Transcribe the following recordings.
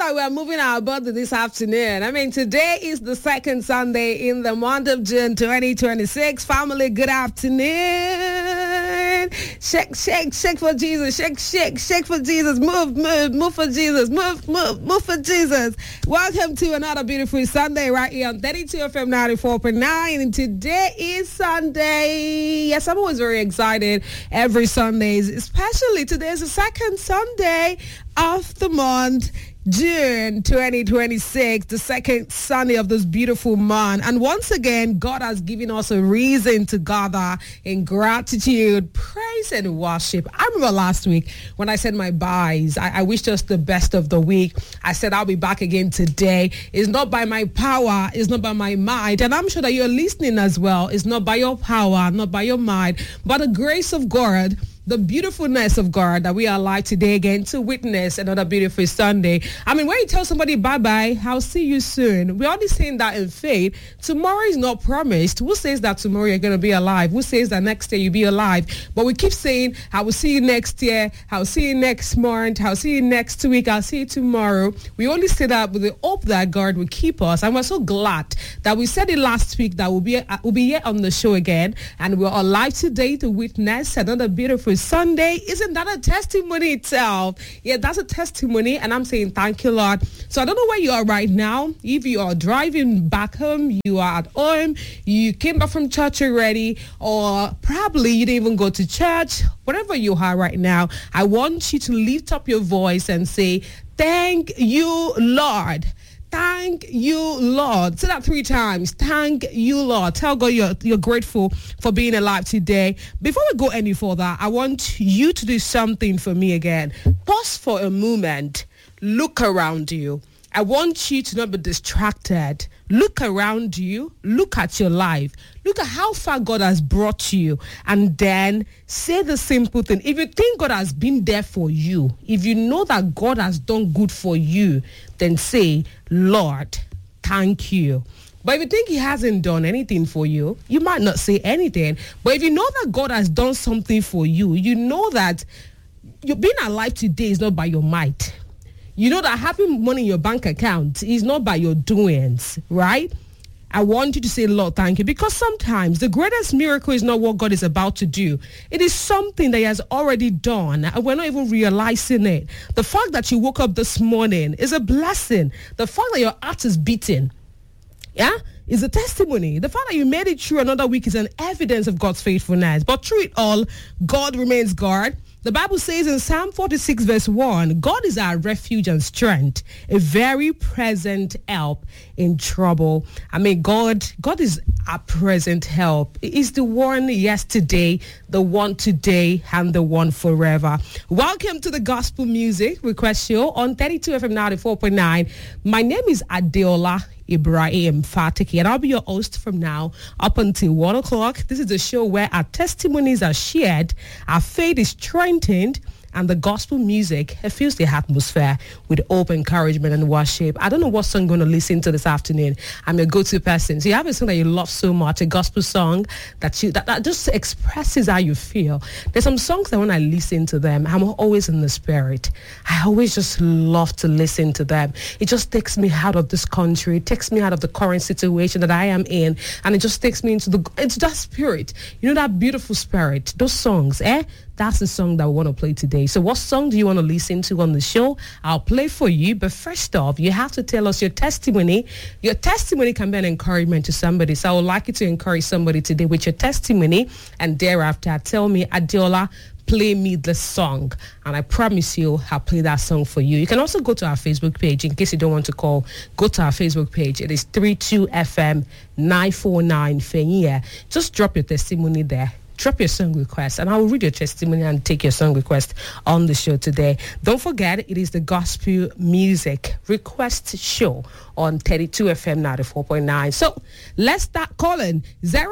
that we're moving our body this afternoon. I mean, today is the second Sunday in the month of June 2026. Family, good afternoon. Shake, shake, shake for Jesus. Shake, shake, shake for Jesus. Move, move, move for Jesus. Move, move, move for Jesus. Welcome to another beautiful Sunday right here on 32 FM 94.9. And today is Sunday. Yes, I'm always very excited every Sundays, especially today is the second Sunday of the month, June 2026, the second Sunday of this beautiful month. And once again, God has given us a reason to gather in gratitude, praise, and worship. I remember last week when I said my byes, I wished us the best of the week. I said I'll be back again today. It's not by my power, it's not by my might. And I'm sure that you're listening as well. It's not by your power, not by your might, but the grace of God, the beautifulness of God that we are alive today again to witness another beautiful Sunday. I mean, when you tell somebody bye-bye, I'll see you soon, we're only saying that in faith. Tomorrow is not promised. Who says that tomorrow you're going to be alive? Who says that next day you'll be alive? But we keep saying, I will see you next year, I'll see you next month, I'll see you next week, I'll see you tomorrow. We only say that with the hope that God will keep us. And we're so glad that we said it last week that we'll be here on the show again. And we're alive today to witness another beautiful Sunday. Isn't that a testimony itself? Yeah, that's a testimony, and I'm saying thank you, Lord. So I don't know where you are right now. If you are driving back home, you are at home, you came back from church already, or probably you didn't even go to church. Whatever you are right now, I want you to lift up your voice and say, thank you, Lord. Thank you, Lord. Say that 3 times. Thank you, Lord. Tell God you're grateful for being alive today. Before we go any further, I want you to do something for me again. Pause for a moment. Look around you. I want you to not be distracted. Look around you. Look at your life. Look at how far God has brought you. And then say the simple thing. If you think God has been there for you, if you know that God has done good for you, then say, Lord, thank you. But if you think he hasn't done anything for you, you might not say anything. But if you know that God has done something for you, you know that you being alive today is not by your might. You know that having money in your bank account is not by your doings, right? I want you to say, Lord, thank you. Because sometimes the greatest miracle is not what God is about to do. It is something that he has already done, and we're not even realizing it. The fact that you woke up this morning is a blessing. The fact that your heart is beating, is a testimony. The fact that you made it through another week is an evidence of God's faithfulness. But through it all, God remains God. The Bible says in Psalm 46 verse 1, God is our refuge and strength, a very present help in trouble. I mean, God is our present help. He's the one yesterday, the one today, and the one forever. Welcome to the Gospel Music Request Show on 32 FM 94.9. My name is Adeola Ibrahim Fatiki, and I'll be your host from now up until 1 o'clock. This is a show where our testimonies are shared, our faith is strengthened, and the gospel music fills the atmosphere with hope, encouragement, and worship. I don't know what song you're going to listen to this afternoon. I'm your go-to person. So you have a song that you love so much, a gospel song that just expresses how you feel. There's some songs that when I listen to them, I'm always in the spirit. I always just love to listen to them. It just takes me out of this country. It takes me out of the current situation that I am in, and it just takes me into that spirit. You know, that beautiful spirit. Those songs, That's the song that we want to play today. So what song do you want to listen to on the show? I'll play for you. But first off, you have to tell us your testimony. Your testimony can be an encouragement to somebody. So I would like you to encourage somebody today with your testimony. And thereafter, tell me, Adeola, play me the song. And I promise you, I'll play that song for you. You can also go to our Facebook page. In case you don't want to call, go to our Facebook page. It is 32FM 949 Fenya. Just drop your testimony there. Drop your song request, and I will read your testimony and take your song request on the show today. Don't forget, it is the Gospel Music Request Show on 32 FM 94.9. So let's start calling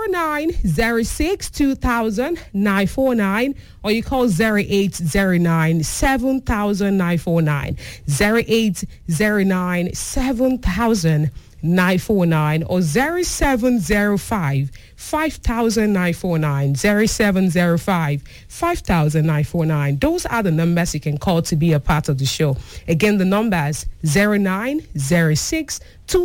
0906 2000 949, or you call 0809 7000 949, 0809 7000 949 or 0705 5949 0705 5949. Those are the numbers you can call to be a part of the show. Again, the numbers 0906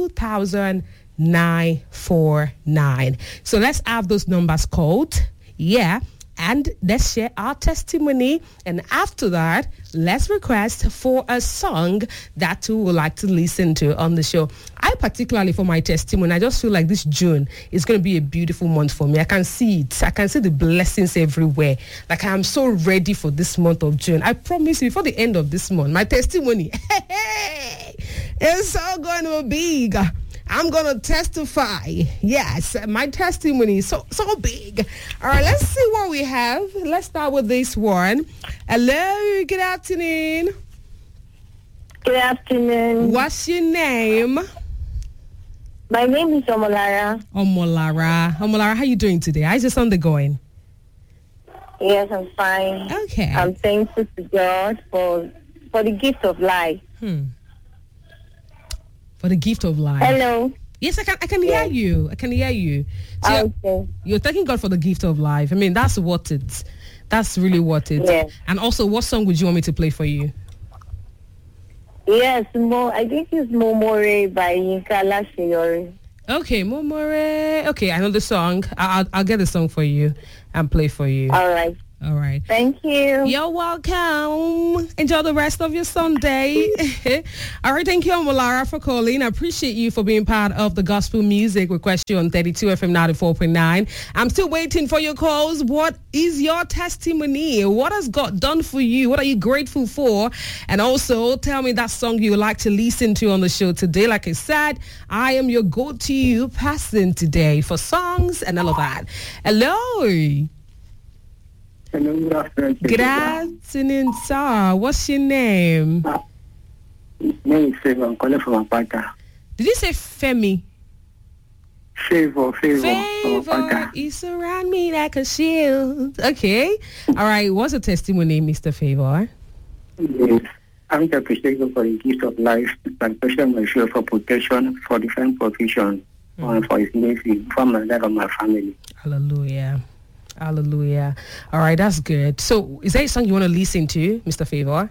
200949. So let's have those numbers called. Yeah. And let's share our testimony. And after that, let's request for a song that we would like to listen to on the show. I particularly, for my testimony, I just feel like this June is going to be a beautiful month for me. I can see it. I can see the blessings everywhere. Like, I'm so ready for this month of June. I promise you, before the end of this month, my testimony is so going to be big. I'm going to testify. Yes, my testimony is so big. All right, let's see what we have. Let's start with this one. Hello, good afternoon. Good afternoon. What's your name? My name is Omolara. Omolara, how you doing today? How's your Sunday going? Yes, I'm fine. Okay. I'm thankful to God for the gift of life. For the gift of life. Hello. Yes, I can hear you. I can hear you. So okay. You're thanking God for the gift of life. I mean, that's worth it. That's really worth it. Yes. And also, what song would you want me to play for you? Yes, I think it's Momore by Yinka Laseyori. Okay, Momore. Okay, I know the song. I'll get the song for you and play for you. All right. All right. Thank you. You're welcome. Enjoy the rest of your Sunday. All right. Thank you, Omolara, for calling. I appreciate you for being part of the gospel music request show on 32 FM 94.9. I'm still waiting for your calls. What is your testimony? What has God done for you? What are you grateful for? And also tell me that song you would like to listen to on the show today. Like I said, I am your go-to person today for songs and all of that. Hello. Hello, good afternoon. Good afternoon, sir. What's your name? My name is Favor. I'm calling from Apata. Did you say Femi? Favor. Favor, you surround me like a shield. Okay. All right. What's your testimony, Mr. Favor? Yes. I'm appreciative for the gift of life, and especially my share for protection, for different provision, and for his mercy, for my life and my family. Hallelujah. Hallelujah. All right, that's good. So is there a song you want to listen to, Mr. Favor?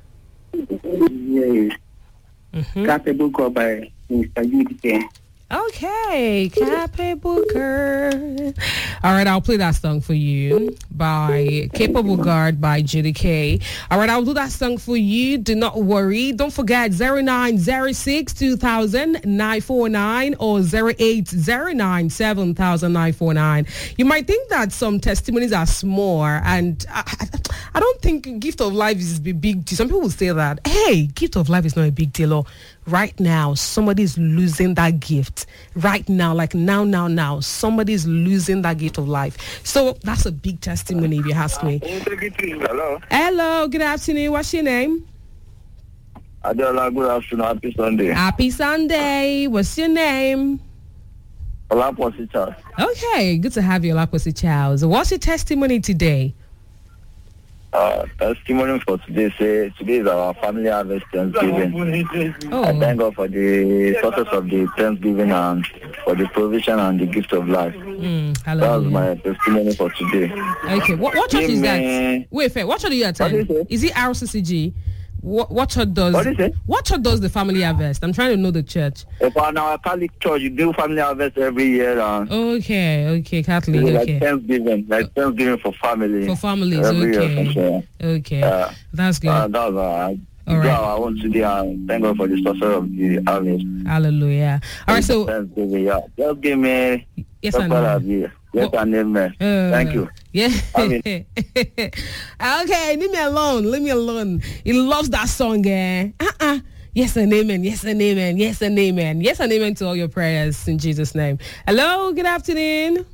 Yes. Capable God by Mr. UDK. Okay, Cape Booker. All right, I'll play that song for you by Capable God by Judy K. All right, I'll do that song for you. Do not worry. Don't forget 0906 2000 949 or 0809 7949. You might think that some testimonies are small, and I don't think gift of life is a big deal. Some people will say that, hey, gift of life is not a big deal. Or right now, somebody is losing that gift. Right now, like now, somebody is losing that gift of life. So that's a big testimony if you ask me. Hello, good afternoon. What's your name? Adeola, good afternoon. Happy Sunday. Happy Sunday. What's your name? Olaposi Charles. Okay, good to have you, Olaposi Charles. What's your testimony today? Testimony for today. Today is our family harvest Thanksgiving. I thank God for the success of the Thanksgiving and for the provision and the gift of life. That was my testimony for today. Okay, what church is that? Wait, what church do you attend? Is it RCCG? What church does? What is it? What church does the family harvest? I'm trying to know the church. On our Catholic church, you do family harvest every year. Okay, Catholic. Like Thanksgiving for family. For families, okay. That's good. All right. I want to do. Thank God for the success of the harvest. Hallelujah. All right, so just give me. Yes, I know. Yes, and amen. Thank you. Yeah. Okay, leave me alone. Leave me alone. He loves that song, Yes and amen. Yes and amen. Yes and amen. Yes and amen to all your prayers in Jesus' name. Hello, good afternoon.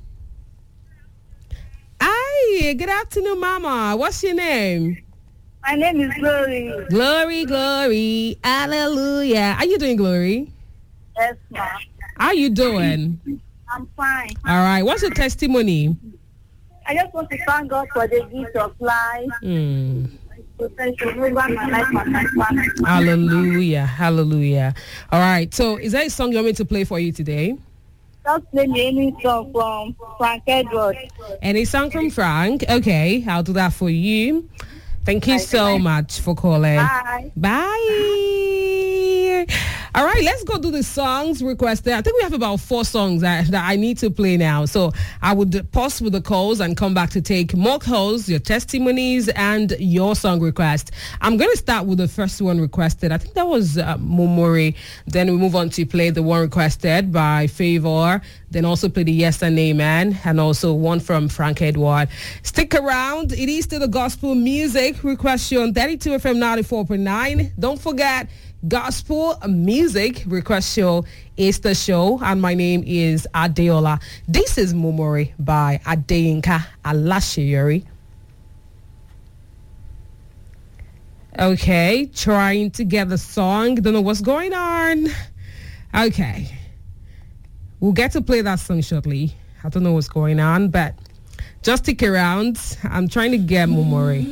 Hi, good afternoon, Mama. What's your name? My name is Glory. Glory. Hallelujah. How you doing, Glory? Yes, ma'am. How you doing? I'm fine. All right. What's your testimony? I just want to thank God for the gift of life. protection over my life and my family. Hallelujah. Hallelujah. All right. So is there a song you want me to play for you today? Just play me any song from Frank Edward. Any song from Frank? Okay, I'll do that for you. Thank you so much for calling. Bye. Bye. All right, let's go do the songs requested. I think we have about 4 songs that I need to play now. So I would pause with the calls and come back to take more calls, your testimonies, and your song request. I'm going to start with the first one requested. I think that was Momori. Then we move on to play the one requested by Favor. Then also play the Yes and Amen, and also one from Frank Edward. Stick around. It is still the gospel music request show on 32 FM 94.9. Don't forget, gospel music request show is the show, and my name is Adeola. This is Momori by Adeyinka Alashiyori. Okay, trying to get the song. Don't know what's going on. Okay. We'll get to play that song shortly. I don't know what's going on, but just stick around. I'm trying to get Momori.